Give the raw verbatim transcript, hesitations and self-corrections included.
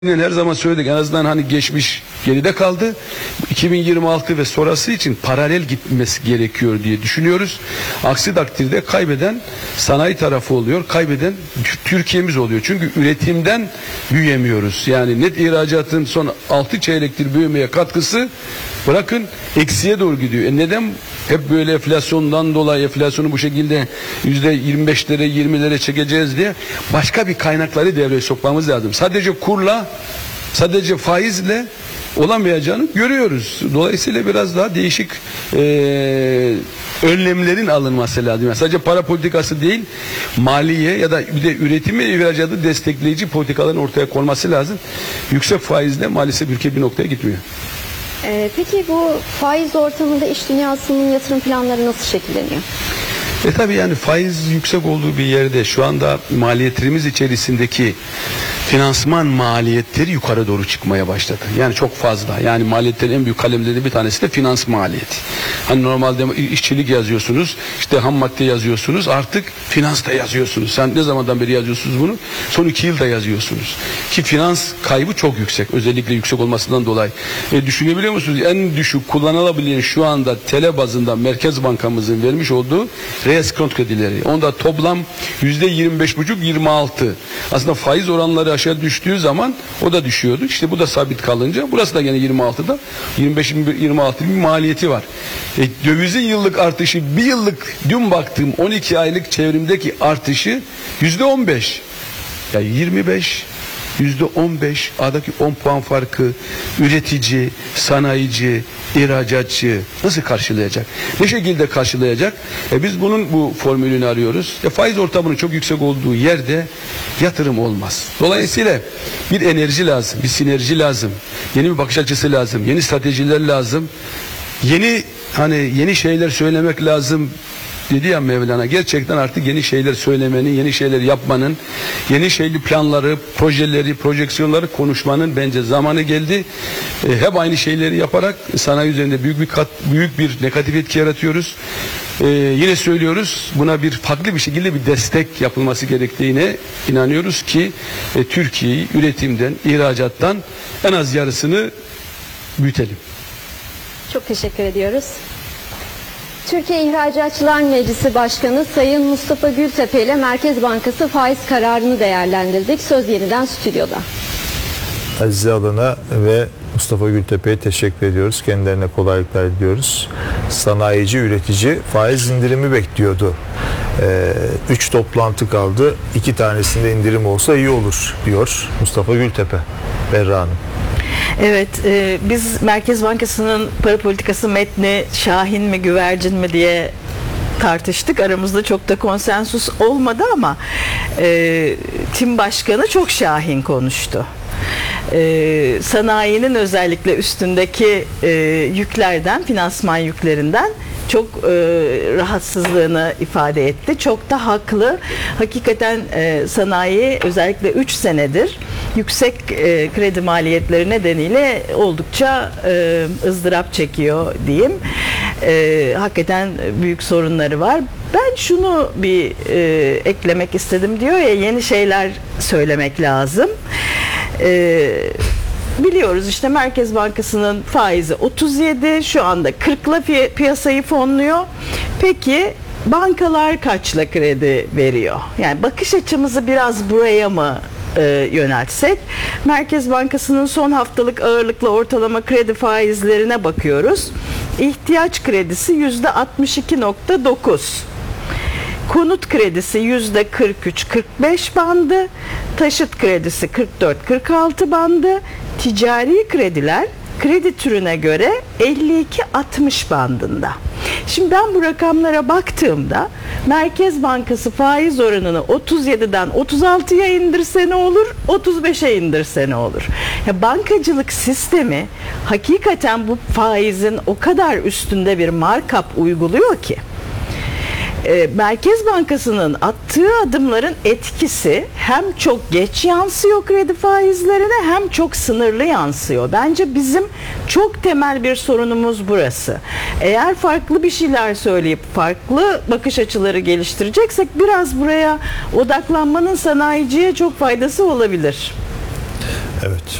Her zaman söyledik, en azından hani geçmiş geride kaldı. iki bin yirmi altı ve sonrası için paralel gitmesi gerekiyor diye düşünüyoruz. Aksi takdirde kaybeden sanayi tarafı oluyor, kaybeden Türkiye'miz oluyor. Çünkü üretimden büyüyemiyoruz. Yani net ihracatın son altı çeyrektir büyümeye katkısı bırakın eksiye doğru gidiyor. E neden hep böyle enflasyondan dolayı enflasyonu bu şekilde yüzde yirmi beşlere yirmilere çekeceğiz diye başka bir kaynakları devreye sokmamız lazım. Sadece kurla, sadece faizle olamayacağını görüyoruz. Dolayısıyla biraz daha değişik e, önlemlerin alınması lazım. Yani sadece para politikası değil, maliye ya da bir de üretimi, ihracatı destekleyici politikaların ortaya konması lazım. Yüksek faizle maalesef ülke bir noktaya gitmiyor. Ee, peki bu faiz ortamında iş dünyasının yatırım planları nasıl şekilleniyor? E tabi yani faiz yüksek olduğu bir yerde şu anda maliyetlerimiz içerisindeki finansman maliyetleri yukarı doğru çıkmaya başladı. Yani çok fazla. Yani maliyetlerin en büyük kalemlerinden bir tanesi de finans maliyeti. Hani normalde işçilik yazıyorsunuz, işte ham madde yazıyorsunuz, artık finans da yazıyorsunuz. Sen ne zamandan beri yazıyorsunuz bunu? Son iki yılda yazıyorsunuz. Ki finans kaybı çok yüksek. Özellikle yüksek olmasından dolayı. E, düşünebiliyor musunuz? En düşük kullanılabilen şu anda T L bazında Merkez Bankamızın vermiş olduğu reeskont kredileri. Onda toplam yüzde yirmi beş buçuk yirmi altı. Aslında faiz oranları aşağı düştüğü zaman o da düşüyordu. İşte bu da sabit kalınca burası da yine yirmi altıda yirmi beş yirmi altı bir maliyeti var. E, dövizin yıllık artışı bir yıllık dün baktığım on iki aylık çevrimdeki artışı yüzde on beş. Yani yirmi beş yüzde on beş aradaki on puan farkı üretici, sanayici, ihracatçı nasıl karşılayacak? Ne şekilde karşılayacak? E biz bunun bu formülünü arıyoruz. E faiz ortamının çok yüksek olduğu yerde yatırım olmaz. Dolayısıyla bir enerji lazım, bir sinerji lazım, yeni bir bakış açısı lazım, yeni stratejiler lazım, yeni hani yeni şeyler söylemek lazım. Dedi ya Mevlana, gerçekten artık yeni şeyler söylemenin, yeni şeyler yapmanın, yeni şeyli planları, projeleri, projeksiyonları konuşmanın bence zamanı geldi. E, hep aynı şeyleri yaparak sanayi üzerinde büyük bir kat, büyük bir negatif etki yaratıyoruz. E, yine söylüyoruz, buna bir farklı bir şekilde bir destek yapılması gerektiğine inanıyoruz ki e, Türkiye'yi üretimden, ihracattan en az yarısını büyütelim. Çok teşekkür ediyoruz. Türkiye İhracatçılar Meclisi Başkanı Sayın Mustafa Gültepe ile Merkez Bankası faiz kararını değerlendirdik. Söz yeniden stüdyoda. Azize Alın'a ve Mustafa Gültepe'ye teşekkür ediyoruz. Kendilerine kolaylıklar diliyoruz. Sanayici, üretici faiz indirimi bekliyordu. Ee, üç toplantı kaldı. İki tanesinde indirim olsa iyi olur diyor Mustafa Gültepe. Berra Hanım. Evet, e, biz Merkez Bankası'nın para politikası metni şahin mi güvercin mi diye tartıştık. Aramızda çok da konsensus olmadı ama e, tim başkanı çok şahin konuştu. E, sanayinin özellikle üstündeki e, yüklerden, finansman yüklerinden çok e, rahatsızlığını ifade etti. Çok da haklı. Hakikaten e, sanayi özellikle üç senedir yüksek e, kredi maliyetleri nedeniyle oldukça e, ızdırap çekiyor diyeyim. E, hakikaten büyük sorunları var. Ben şunu bir e, eklemek istedim, diyor ya, yeni şeyler söylemek lazım. E, Biliyoruz işte Merkez Bankası'nın faizi otuz yedi, şu anda kırkla pi- piyasayı fonluyor. Peki bankalar kaçla kredi veriyor? Yani bakış açımızı biraz buraya mı e, yöneltsek? Merkez Bankası'nın son haftalık ağırlıklı ortalama kredi faizlerine bakıyoruz. İhtiyaç kredisi yüzde altmış iki nokta dokuz. Konut kredisi yüzde kırk üç kırk beş bandı, taşıt kredisi kırk dört kırk altı bandı, ticari krediler kredi türüne göre elli iki altmış bandında. Şimdi ben bu rakamlara baktığımda Merkez Bankası faiz oranını otuz yediden otuz altıya indirse ne olur, otuz beşe indirse ne olur? Ya bankacılık sistemi hakikaten bu faizin o kadar üstünde bir markup uyguluyor ki Merkez Bankası'nın attığı adımların etkisi hem çok geç yansıyor kredi faizlerine, hem çok sınırlı yansıyor. Bence bizim çok temel bir sorunumuz burası. Eğer farklı bir şeyler söyleyip farklı bakış açıları geliştireceksek biraz buraya odaklanmanın sanayiciye çok faydası olabilir. Evet.